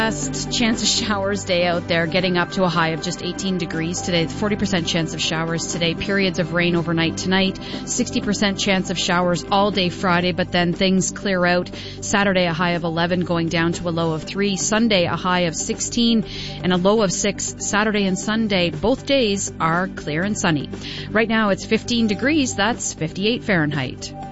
Best chance of showers day out there, getting up to a high of just 18 degrees today. 40% chance of showers today. Periods of rain overnight tonight. 60% chance of showers all day Friday, but then things clear out. Saturday, a high of 11 going down to a low of 3. Sunday, a high of 16 and a low of 6. Saturday and Sunday, both days are clear and sunny. Right now, it's 15 degrees. That's 58 Fahrenheit.